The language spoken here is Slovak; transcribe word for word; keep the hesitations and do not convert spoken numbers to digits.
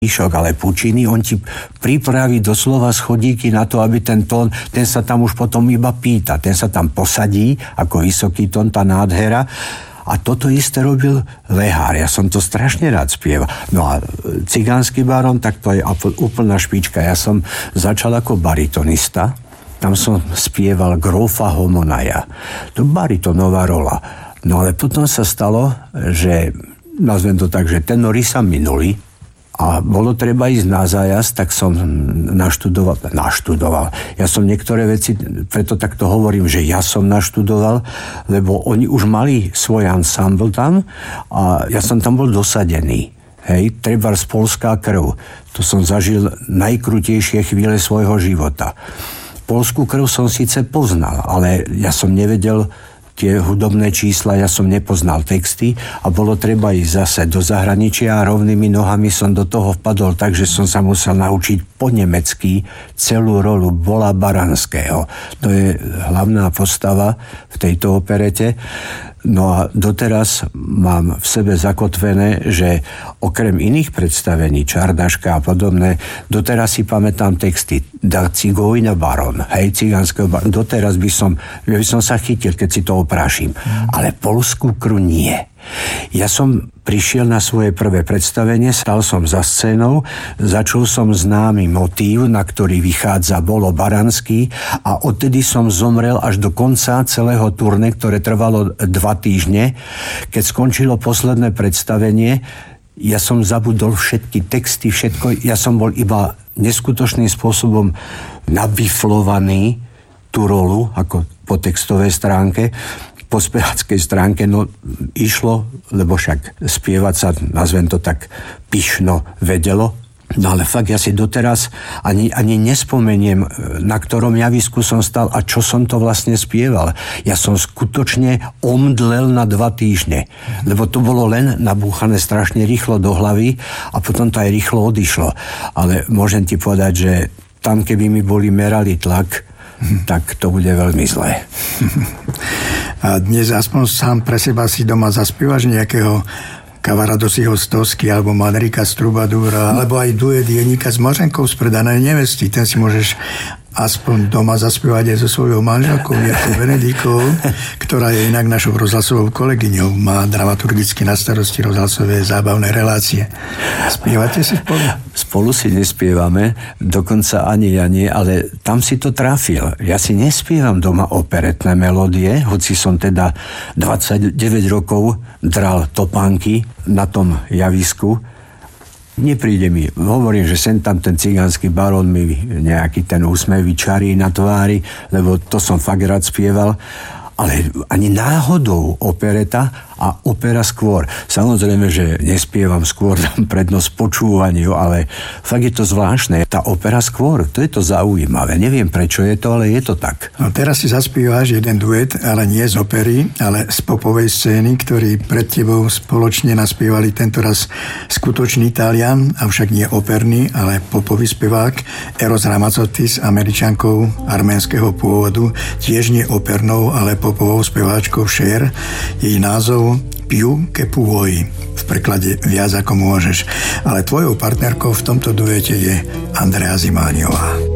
Išok, ale Puccini, on ti pripraví doslova schodíky na to, aby ten tón, ten sa tam už potom iba pýta, ten sa tam posadí ako vysoký tón, tá nádhera. A toto isté robil Lehár. Ja som to strašne rád spieval. No a Cigánsky barón, tak to je úplná špička. Ja som začal ako baritonista. Tam som spieval Grofa Homonaja. To baritonová rola. No ale potom sa stalo, že nazvem to tak, že tenori sa minuli a bolo treba ísť na zájazd, tak som naštudoval, naštudoval. Ja som niektoré veci, preto takto hovorím, že ja som naštudoval, lebo oni už mali svoj ensemble tam a ja som tam bol dosadený. Hej, trebárs Polská krv. To som zažil najkrutejšie chvíle svojho života. Polskú krv som síce poznal, ale ja som nevedel tie hudobné čísla, ja som nepoznal texty a bolo treba ísť zase do zahraničia a rovnými nohami som do toho vpadol tak, že som sa musel naučiť po nemecky celú rolu Bola Baranského. To je hlavná postava v tejto operete. No a doteraz mám v sebe zakotvené, že okrem iných predstavení, Čardaška a podobné, doteraz si pamätám texty Da Cigojna Baron, hej, cigánskeho barona. Doteraz by som, by som sa chytil, keď si to oprášim. Mm. Ale polskú krv nie. Ja som prišiel na svoje prvé predstavenie, stal som za scénou, začul som známy motív, na ktorý vychádza Bolo Baranský a odtedy som zomrel až do konca celého turné, ktoré trvalo dva týždne. Keď skončilo posledné predstavenie, ja som zabudol všetky texty, všetko, ja som bol iba neskutočným spôsobom nabiflovaný tú rolu, ako po textovej stránke. Po spevackej stránke, no išlo, lebo však spievať sa, nazvem to tak, pyšno vedelo. No ale fakt ja si doteraz ani, ani nespomeniem, na ktorom javisku som stal a čo som to vlastne spieval. Ja som skutočne omdlel na dva týždne, lebo to bolo len nabúchané strašne rýchlo do hlavy a potom to aj rýchlo odišlo. Ale môžem ti povedať, že tam, keby mi boli merali tlak, tak to bude veľmi zlé. A dnes aspoň sám pre seba si doma zaspievaš nejakého Kavaradosiho Stosky alebo Manrika z Trubadúra, alebo aj duet Jeníka s Mařenkou z Predanej nevesty. Ten si môžeš aspoň doma zaspievať aj so svojou manželkou Mirkou Benedíkovou, ktorá je inak našou rozhlasovou kolegyňou. Má dramaturgicky na starosti rozhlasové zábavné relácie. Spievate si spolu? Spolu si nespievame, dokonca ani ja nie, ale tam si to trafil. Ja si nespievam doma operetné melódie, hoci som teda dvadsaťdeväť rokov dral topánky na tom javisku. Nepríde mi, hovorím, že sem tam ten cigánsky barón mi nejaký ten úsmev vyčarí na tvári, lebo to som fakt rád spieval, ale ani náhodou opereta a opera skôr. Samozrejme, že nespievam skôr, dám prednosť počúvaniu, ale fakt je to zvláštne. Tá opera skôr, to je to zaujímavé. Neviem, prečo je to, ale je to tak. No teraz si zaspievaš jeden duet, ale nie z opery, ale z popovej scény, ktorý pred tebou spoločne naspievali tentoraz skutočný Talian, avšak nie operný, ale popový spevák Eros Ramazzotti s Američankou arménskeho pôvodu, tiež nie opernou, ale popovou speváčkou Cher. Jej názov Più che puoi, v preklade viac ako môžeš. Ale tvojou partnerkou v tomto duete je Andrea Zimániová.